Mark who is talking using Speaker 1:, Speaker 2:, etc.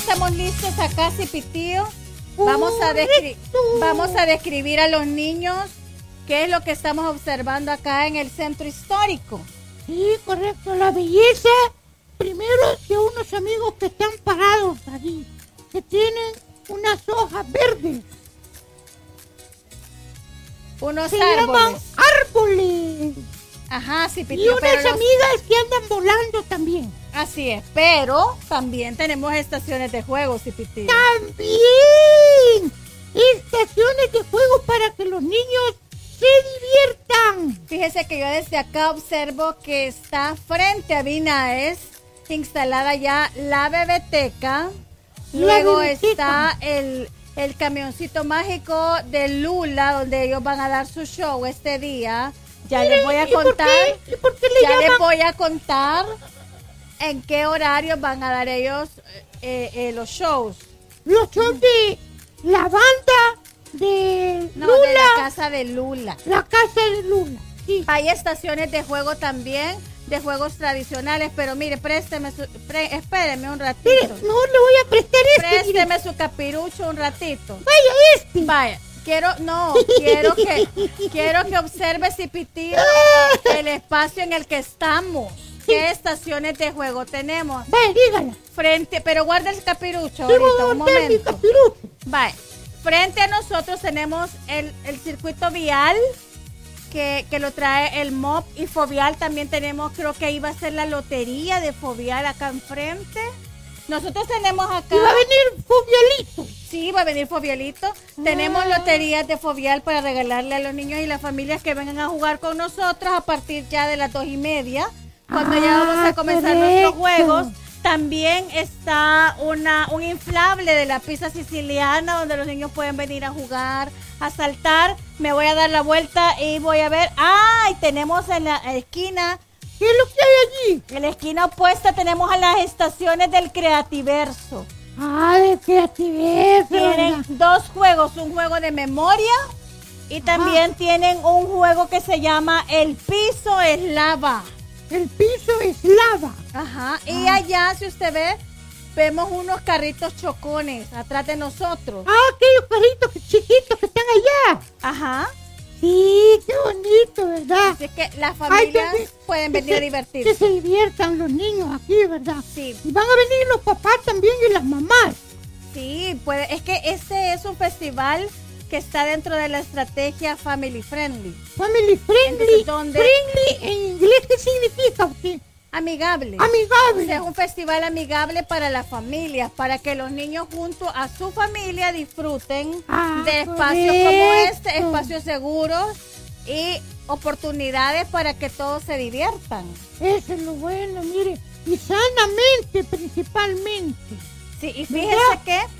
Speaker 1: estamos listos acá, Cipitío. Vamos a describir a los niños qué es lo que estamos observando acá en el centro histórico.
Speaker 2: Sí, correcto. La belleza, primero, de unos amigos que están parados allí, que tienen unas hojas verdes.
Speaker 1: Unos
Speaker 2: Se
Speaker 1: árboles.
Speaker 2: llaman árboles.
Speaker 1: Ajá,
Speaker 2: Y
Speaker 1: Cipitío.
Speaker 2: unas amigas que andan volando también.
Speaker 1: Así es, pero también tenemos estaciones de juego, Cipitío.
Speaker 2: ¡También! Estaciones de juego para que los niños se diviertan.
Speaker 1: Fíjese que yo desde acá observo que está frente a Vinaes instalada ya la bebeteca. Luego está el camioncito mágico de Lula, donde ellos van a dar su show este día. Ya les voy a contar.
Speaker 2: ¿Por qué
Speaker 1: Les voy a contar en qué horarios van a dar ellos los shows.
Speaker 2: Los shows de la banda de
Speaker 1: No,
Speaker 2: Lula.
Speaker 1: de la casa de Lula.
Speaker 2: La casa de Lula, sí.
Speaker 1: Hay estaciones de juego también, de juegos tradicionales, pero mire, espéreme un ratito.
Speaker 2: Mire, mejor le voy a prestar
Speaker 1: Présteme su capirucho un ratito.
Speaker 2: Vaya
Speaker 1: Vaya, quiero que observe, Cipitío, el espacio en el que estamos. ¿Qué estaciones de juego tenemos?
Speaker 2: Vaya, dígala.
Speaker 1: Pero guarda el capirucho ahorita, un momento. Vaya, frente a nosotros tenemos el circuito vial que lo trae el MOP y Fovial. También tenemos, creo que iba a ser la lotería de Fovial acá enfrente. Nosotros tenemos acá...
Speaker 2: ¿Y va a venir Fovialito?
Speaker 1: Sí, va a venir Fovialito. Tenemos loterías de Fovial para regalarle a los niños y las familias que vengan a jugar con nosotros a partir ya de las 2:30, cuando ya vamos a comenzar nuestros juegos. También está un inflable de la pizza siciliana donde los niños pueden venir a jugar, a saltar. Me voy a dar la vuelta y voy a ver. Y tenemos en la esquina...
Speaker 2: ¿Qué es lo que hay allí?
Speaker 1: En la esquina opuesta tenemos a las estaciones del Creativerso.
Speaker 2: De Creativerso.
Speaker 1: Tienen dos juegos, un juego de memoria y también tienen un juego que se llama El Piso es Lava.
Speaker 2: El piso es lava.
Speaker 1: Ajá. Y allá, si usted ve, vemos unos carritos chocones atrás de nosotros.
Speaker 2: Aquellos carritos chiquitos que están allá.
Speaker 1: Ajá.
Speaker 2: Sí, qué bonito, ¿verdad?
Speaker 1: Así que las familias pueden venir a divertirse.
Speaker 2: Que se diviertan los niños aquí, ¿verdad?
Speaker 1: Sí.
Speaker 2: Y van a venir los papás también y las mamás.
Speaker 1: Sí, es que este es un festival que está dentro de la estrategia Family Friendly.
Speaker 2: Family Friendly.
Speaker 1: Entonces,
Speaker 2: Friendly en inglés, ¿qué significa usted?
Speaker 1: Amigable.
Speaker 2: Amigable.
Speaker 1: O sea, es un festival amigable para las familias, para que los niños junto a su familia disfruten de espacios como este, espacios seguros y oportunidades para que todos se diviertan.
Speaker 2: Eso es lo bueno, mire. Y sanamente, principalmente.
Speaker 1: Sí, y fíjese que